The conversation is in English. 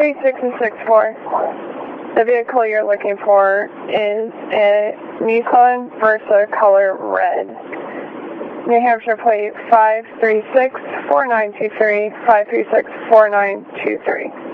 36 and 64. The vehicle you're looking for is a Nissan Versa color red. New Hampshire plate 536-4923, 536-4923.